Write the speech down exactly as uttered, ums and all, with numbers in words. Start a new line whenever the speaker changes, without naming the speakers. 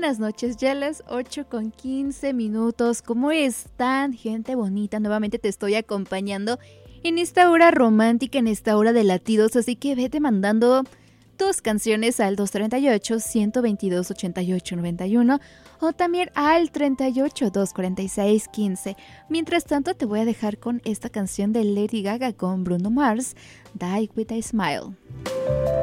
buenas noches, ya las ocho con quince minutos. ¿Cómo están, gente bonita? Nuevamente te estoy acompañando en esta hora romántica, en esta hora de latidos, así que vete mandando tus canciones al dos tres ocho, uno dos dos, ocho ocho nueve uno o también al treinta y ocho, dos cuarenta y seis, quince. Mientras tanto te voy a dejar con esta canción de Lady Gaga con Bruno Mars, Die With A Smile.